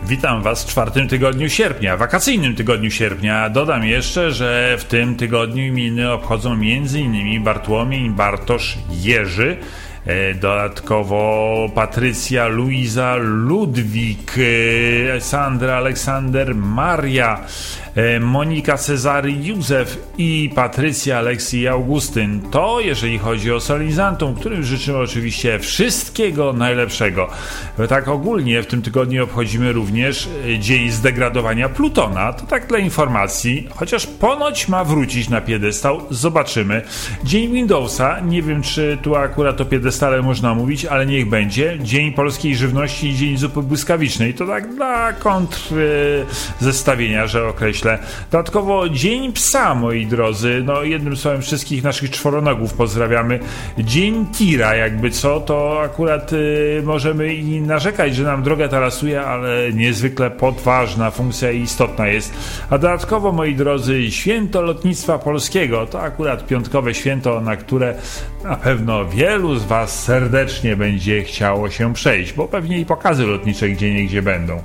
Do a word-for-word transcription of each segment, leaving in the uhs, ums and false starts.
Witam Was w czwartym tygodniu sierpnia, wakacyjnym tygodniu sierpnia. Dodam jeszcze, że w tym tygodniu imieniny obchodzą m.in. Bartłomiej, Bartosz, Jerzy, dodatkowo Patrycja, Luiza, Ludwik, Sandra, Aleksander, Maria, Monika, Cezary, Józef i Patrycja, Aleksy i Augustyn. To jeżeli chodzi o solenizantum, którym życzymy oczywiście wszystkiego najlepszego. Tak ogólnie w tym tygodniu obchodzimy również dzień zdegradowania Plutona. To tak dla informacji, chociaż ponoć ma wrócić na piedestał. Zobaczymy. Dzień Windowsa. Nie wiem, czy tu akurat o piedestale można mówić, ale niech będzie. Dzień polskiej żywności i dzień zupy błyskawicznej. To tak dla kontr zestawienia, że określę. Dodatkowo Dzień Psa, moi drodzy. No jednym słowem wszystkich naszych czworonogów pozdrawiamy. Dzień tira, jakby co, to akurat y, możemy i narzekać, że nam droga tarasuje, ale niezwykle podważna funkcja i istotna jest. A dodatkowo, moi drodzy, Święto Lotnictwa Polskiego. To akurat piątkowe święto, na które na pewno wielu z Was serdecznie będzie chciało się przejść, bo pewnie i pokazy lotnicze gdzieniegdzie będą.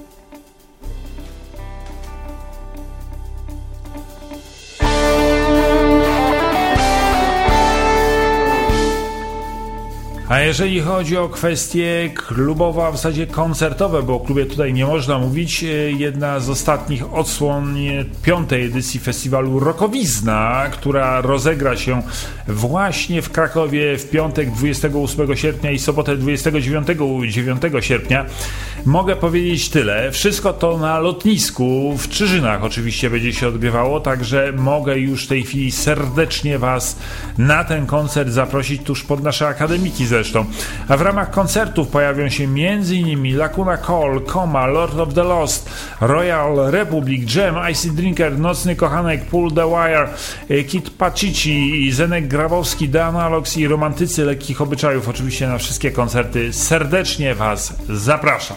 A jeżeli chodzi o kwestie klubowe, a w zasadzie koncertowe, bo o klubie tutaj nie można mówić, jedna z ostatnich odsłon piątej edycji festiwalu Rockowizna, która rozegra się właśnie w Krakowie w piątek dwudziestego ósmego sierpnia i sobotę dwudziestego dziewiątego sierpnia. Mogę powiedzieć tyle. Wszystko to na lotnisku w Czyżynach oczywiście będzie się odbywało, także mogę już w tej chwili serdecznie Was na ten koncert zaprosić tuż pod nasze akademiki zresztą. A w ramach koncertów pojawią się m.in. Lacuna Coil, Coma, Lord of the Lost, Royal Republic, Jam, Icy Drinker, Nocny Kochanek, Pull the Wire, Kid Pacici, Zenek Grabowski, The Analogs i Romantycy Lekkich Obyczajów. Oczywiście na wszystkie koncerty serdecznie Was zapraszam.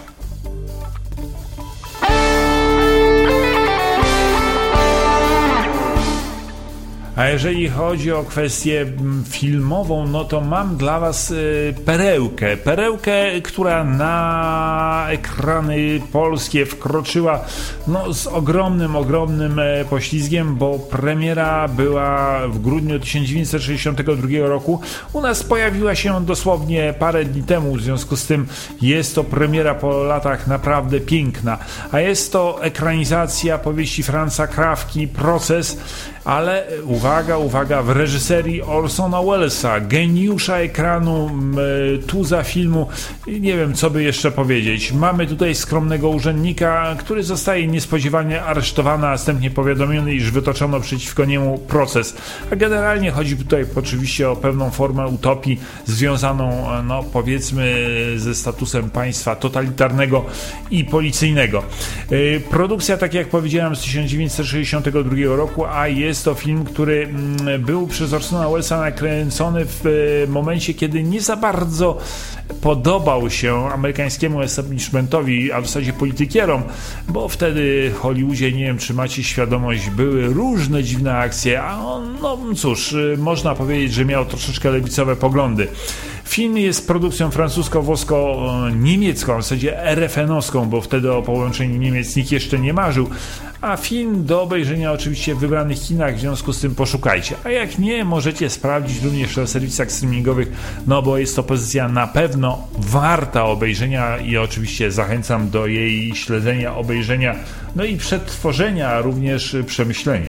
A jeżeli chodzi o kwestię filmową, no to mam dla Was y, perełkę. Perełkę, która na ekrany polskie wkroczyła no, z ogromnym, ogromnym e, poślizgiem, bo premiera była w grudniu tysiąc dziewięćset sześćdziesiątego drugiego roku. U nas pojawiła się dosłownie parę dni temu, w związku z tym jest to premiera po latach naprawdę piękna. A jest to ekranizacja powieści Franza Kafki, Proces, ale uwaga, uwaga, w reżyserii Orsona Wellesa, geniusza ekranu, tuza filmu, nie wiem co by jeszcze powiedzieć. Mamy tutaj skromnego urzędnika, który zostaje niespodziewanie aresztowany, a następnie powiadomiony, iż wytoczono przeciwko niemu proces. A generalnie chodzi tutaj oczywiście o pewną formę utopii związaną, no powiedzmy, ze statusem państwa totalitarnego i policyjnego. Produkcja, tak jak powiedziałem, z tysiąc dziewięćset sześćdziesiątego drugiego roku, a jest Jest to film, który był przez Orsona Wellesa nakręcony w momencie, kiedy nie za bardzo podobał się amerykańskiemu establishmentowi, a w zasadzie politykierom, bo wtedy w Hollywoodzie, nie wiem czy macie świadomość, były różne dziwne akcje, a on, no cóż, można powiedzieć, że miał troszeczkę lewicowe poglądy. Film jest produkcją francusko-włosko-niemiecką, w zasadzie er ef en-owską, bo wtedy o połączeniu Niemiec nikt jeszcze nie marzył, a film do obejrzenia oczywiście w wybranych kinach, w związku z tym poszukajcie. A jak nie, możecie sprawdzić również na serwisach streamingowych, no bo jest to pozycja na pewno warta obejrzenia i oczywiście zachęcam do jej śledzenia, obejrzenia, no i przetworzenia, również przemyślenia.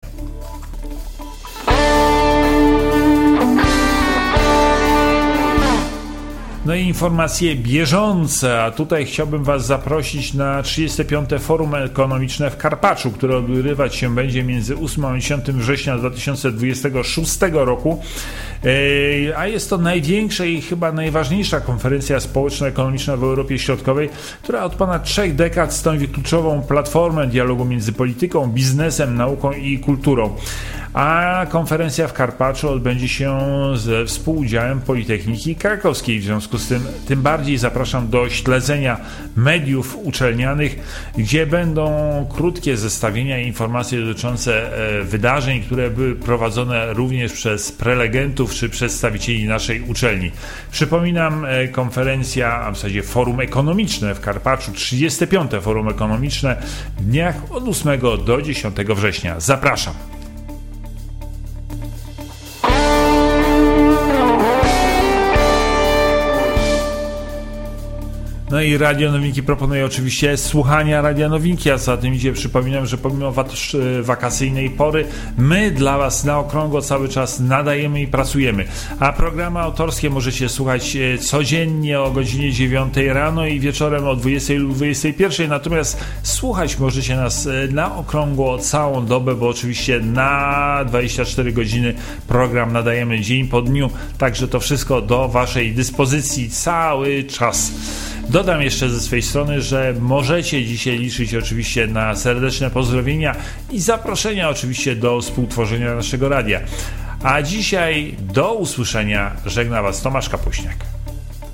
No i informacje bieżące, a tutaj chciałbym Was zaprosić na trzydzieste piąte Forum Ekonomiczne w Karpaczu, które odbywać się będzie między ósmego a dziesiątego września dwa tysiące dwudziestego szóstego roku, a jest to największa i chyba najważniejsza konferencja społeczno-ekonomiczna w Europie Środkowej, która od ponad trzech dekad stanowi kluczową platformę dialogu między polityką, biznesem, nauką i kulturą. a konferencja w Karpaczu odbędzie się ze współudziałem Politechniki Krakowskiej. W związku z tym tym bardziej zapraszam do śledzenia mediów uczelnianych, gdzie będą krótkie zestawienia i informacje dotyczące wydarzeń, które były prowadzone również przez prelegentów czy przedstawicieli naszej uczelni. Przypominam, konferencja, a w zasadzie forum ekonomiczne w Karpaczu, trzydzieste piąte forum ekonomiczne w dniach od ósmego do dziesiątego września. Zapraszam. No i Radio Nowinki proponuje oczywiście słuchania Radia Nowinki, a za tym idzie, przypominam, że pomimo wakacyjnej pory my dla Was na okrągło cały czas nadajemy i pracujemy, a programy autorskie możecie słuchać codziennie o godzinie dziewiątej rano i wieczorem o dwudziestej lub dwudziestej pierwszej, natomiast słuchać możecie nas na okrągło całą dobę, bo oczywiście na dwadzieścia cztery godziny program nadajemy dzień po dniu, także to wszystko do Waszej dyspozycji cały czas. Dodam jeszcze ze swojej strony, że możecie dzisiaj liczyć oczywiście na serdeczne pozdrowienia i zaproszenia oczywiście do współtworzenia naszego radia. A dzisiaj do usłyszenia, żegna Was Tomasz Kapuśniak.